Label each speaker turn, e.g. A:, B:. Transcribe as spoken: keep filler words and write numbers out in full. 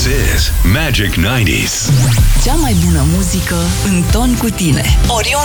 A: is Magic nouăzeci.
B: Cea mai bună muzică în ton cu tine. Orion